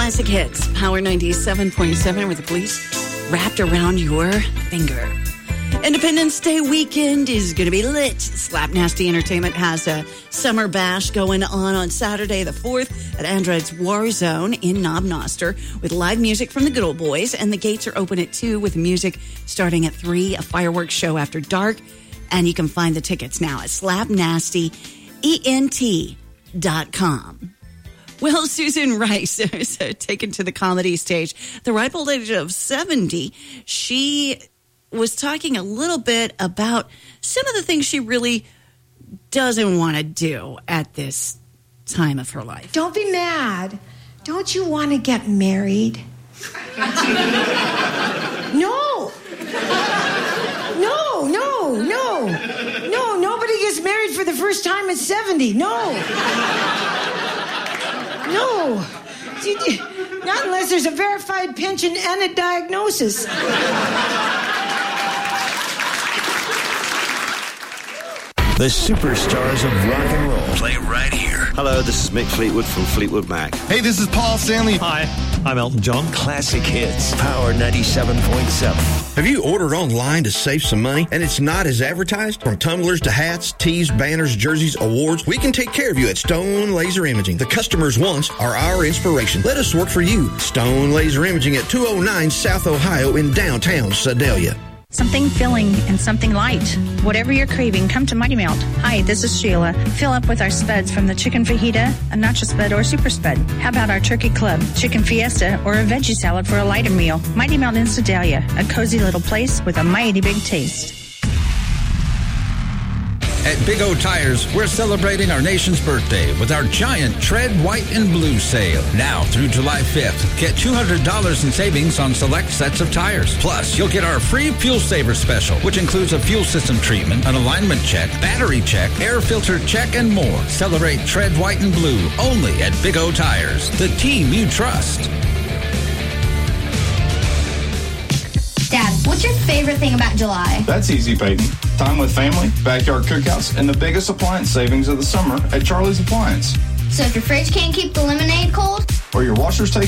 Classic Hits, Power 97.7, where the police wrapped around your finger. Independence Day weekend is going to be lit. Slap Nasty Entertainment has a summer bash going on Saturday the 4th at Android's War Zone in Knob Noster with live music from the Good Old Boys. And the gates are open at 2 with music starting at 3, a fireworks show after dark. And you can find the tickets now at slapnastyent.com. Well, Susan Rice is taken to the comedy stage. The ripe old age of 70, she was talking a little bit about some of the things she really doesn't want to do at this time of her life. Don't be mad. Don't you want to get married? No. No, nobody gets married for the first time at 70. No. Not unless there's a verified pension and a diagnosis. The superstars of rock and roll play right here. Hello, this is Mick Fleetwood from Fleetwood Mac. Hey, this is Paul Stanley. Hi, I'm Elton John. Classic Hits, Power 97.7. Have you ordered online to save some money and it's not as advertised? From tumblers to hats, tees, banners, jerseys, awards, we can take care of you at Stone Laser Imaging. The customer's wants are our inspiration. Let us work for you. Stone Laser Imaging at 209 South Ohio in downtown Sedalia. Something filling and something light. Whatever you're craving, come to Mighty Melt. Hi, this is Sheila. Fill up with our spuds from the chicken fajita, a nacho spud, or super spud. How about our turkey club, chicken fiesta, or a veggie salad for a lighter meal? Mighty Melt in Sedalia, a cozy little place with a mighty big taste. At Big O Tires, we're celebrating our nation's birthday with our giant Tread White and Blue sale. Now through July 5th, get $200 in savings on select sets of tires. Plus, you'll get our free Fuel Saver special, which includes a fuel system treatment, an alignment check, battery check, air filter check, and more. Celebrate Tread White and Blue only at Big O Tires, the team you trust. Dad, what's your favorite thing about July? That's easy, Peyton. Time with family, backyard cookouts, and the biggest appliance savings of the summer at Charlie's Appliance. So if your fridge can't keep the lemonade cold, or your washer's taking